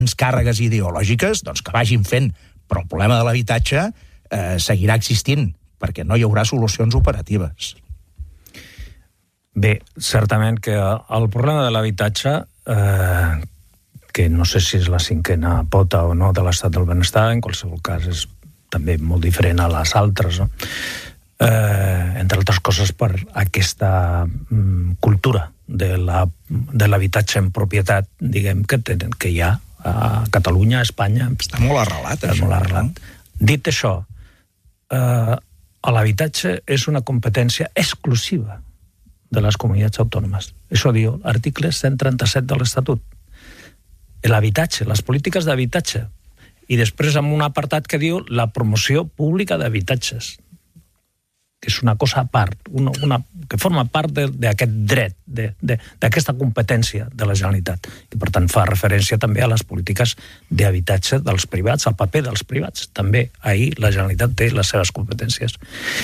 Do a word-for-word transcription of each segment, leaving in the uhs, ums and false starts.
càrregues ideològiques, doncs que vagin fent, però el problema de l'habitatge eh, seguirà existint, perquè no hi haurà solucions operatives. Bé, certament que el problema de l'habitatge, eh, que no sé si és la cinquena pota o no de l'estat del benestar, en qualsevol cas és també molt diferent a les altres, no? Eh, entre altres coses per aquesta mm, cultura de la, de l'habitatge en propietat, diguem, que, tenen, que hi ha a Catalunya, a Espanya. Està molt arrelat, això. Molt arrelat. No? Dit això, eh, l'habitatge és una competència exclusiva de les comunitats autònomes. Això diu l'article cent trenta-set de l'Estatut. L'habitatge, les polítiques d'habitatge. I després amb un apartat que diu la promoció pública d'habitatges, que és una cosa a part, una, una, que forma part d'aquest dret, d'aquesta competència de la Generalitat. I, per tant, fa referència també a les polítiques d'habitatge dels privats, al paper dels privats. També ahir la Generalitat té les seves competències.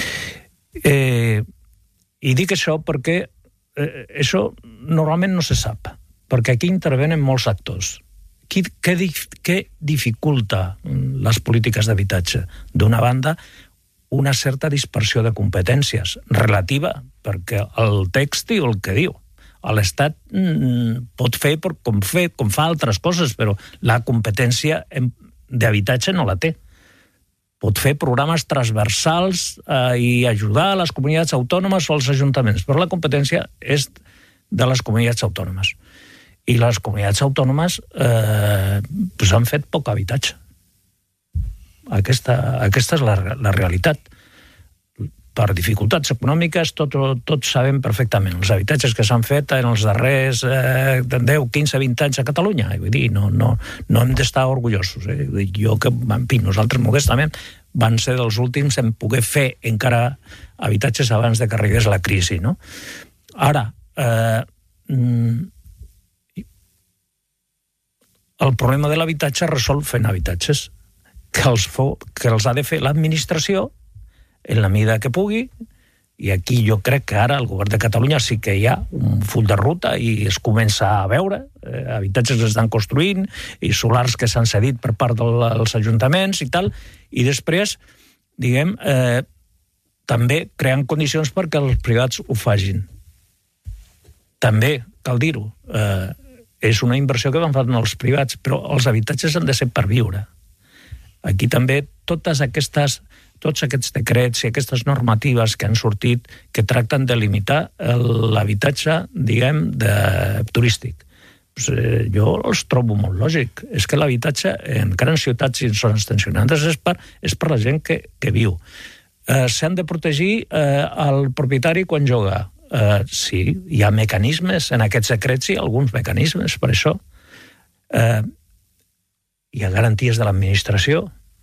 Eh, I dic això perquè eh, això normalment no se sap, perquè aquí intervenen molts actors. Qui, què, què dificulta les polítiques d'habitatge? D'una banda, una certa dispersió de competències relativa, perquè el text diu el que diu. L'Estat mm, pot fer com, fer com fa altres coses, però la competència d'habitatge no la té. Pot fer programes transversals eh, i ajudar a les comunitats autònomes o als ajuntaments, però la competència és de les comunitats autònomes. I les comunitats autònomes eh, pues han fet poc habitatge. Aquesta, aquesta és la, la realitat. Per dificultats econòmiques, tot, tots sabem perfectament. Els habitatges que s'han fet en els darrers eh, deu, quinze, vint anys a Catalunya. Vull dir, no, no, no hem d'estar orgullosos. Eh? Jo que, en fi, nosaltres modestament van ser dels últims en poder fer encara habitatges abans de que arribés la crisi, no? Ara, eh, el problema de l'habitatge es resol fent habitatges, que els, fo, que els ha de fer l'administració en la mida que pugui, i aquí jo crec que ara el govern de Catalunya sí que hi ha un full de ruta i es comença a veure, eh, habitatges que estan construint i solars que s'han cedit per part dels ajuntaments i tal, i després, diguem, eh, també creant condicions perquè els privats ho facin. També, cal dir-ho, eh, és una inversió que van fer els privats, però els habitatges han de ser per viure. Aquí també totes aquestes, tots aquests decrets i aquestes normatives que han sortit que tracten de limitar l'habitatge, diguem, de, turístic. Pues, eh, jo els trobo molt lògic. És que l'habitatge en grans ciutats i en zones tensionades és per, és per la gent que, que viu. Eh, S'han de protegir eh, el propietari quan juga. Eh, sí, hi ha mecanismes en aquests decrets i alguns mecanismes per això. Eh, hi ha garanties de l'administració,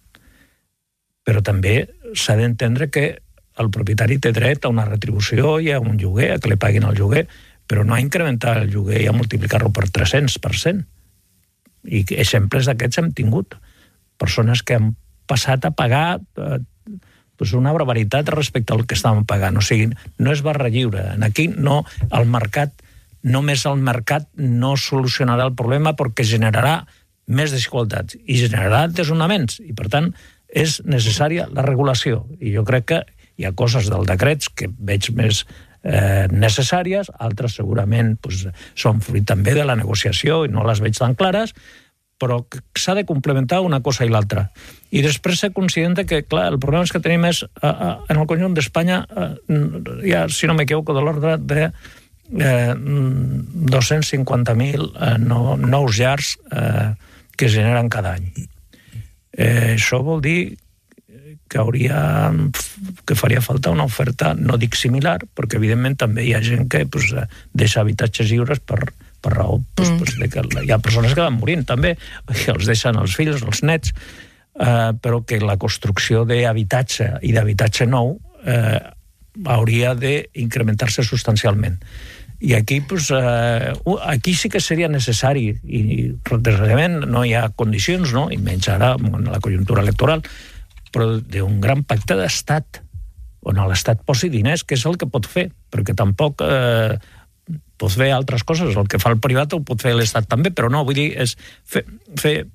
però també s'ha d'entendre que el propietari té dret a una retribució i a un lloguer, a que li paguin el lloguer, però no a incrementar el lloguer i a multiplicar-lo per tres-cents per cent. I exemples d'aquests hem tingut. Persones que han passat a pagar eh, pues una barbaritat respecte al que estaven pagant. O sigui, no és barra lliure. Aquí no, el mercat, només el mercat no solucionarà el problema perquè generarà més desigualtats i generarà desnonaments, i per tant és necessària la regulació, i jo crec que hi ha coses del decrets que veig més eh, necessàries, altres segurament pues, són fruit també de la negociació i no les veig tan clares, però s'ha de complementar una cosa i l'altra. I després ser conscient que, clar, el problema que tenim és, eh, en el conjunt d'Espanya, eh, ja, si no m'equivoco, de l'ordre de eh, dos-cents cinquanta mil eh, no, nous llars eh, que es generen cada any. Eh, això vol dir que hauria, que faria falta una oferta, no dic similar, perquè evidentment també hi ha gent que pues, deixa habitatges lliures per, per raó pues, mm. pues, de que hi ha persones que van morint també, que els deixen els fills, els nets, eh, però que la construcció d'habitatge i d'habitatge nou eh, hauria d'incrementar-se substancialment. I aquí, pues, eh, aquí sí que seria necessari, i desgraciadament no hi ha condicions, no? I menys ara en la conjuntura electoral, però d'un gran pacte d'estat, on l'Estat posi diners, que és el que pot fer, perquè tampoc eh, pots fer altres coses, el que fa el privat ho pot fer l'Estat també, però no, vull dir, és fer, fer